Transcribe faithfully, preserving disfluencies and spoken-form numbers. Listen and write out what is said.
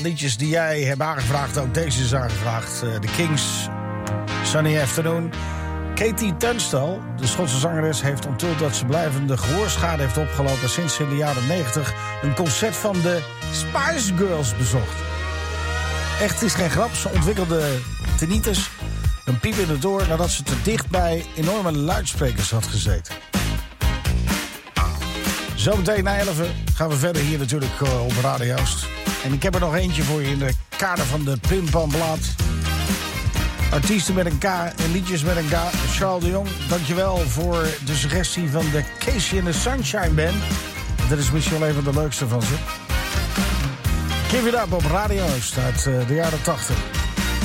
liedjes die jij hebt aangevraagd. Ook deze is aangevraagd. Uh, The Kings, Sunny Afternoon. Katie Tunstall, de Schotse zangeres, heeft onthuld dat ze blijvende gehoorschade heeft opgelopen sinds ze in de jaren negentig een concert van de Spice Girls bezocht. Echt, het is geen grap. Ze ontwikkelde tinnitus, een piep in het oor, nadat ze te dicht bij enorme luidsprekers had gezeten. Zometeen na elf gaan we verder hier natuurlijk uh, op Radio Oost. En ik heb er nog eentje voor je in de kader van de Pimpamblad. Artiesten met een K en liedjes met een K. Charles de Jong, dankjewel voor de suggestie van de Casey and the Sunshine Band. Dat is misschien wel een van de leukste van ze. Give It Up op Radio Oost uit uh, de jaren tachtig.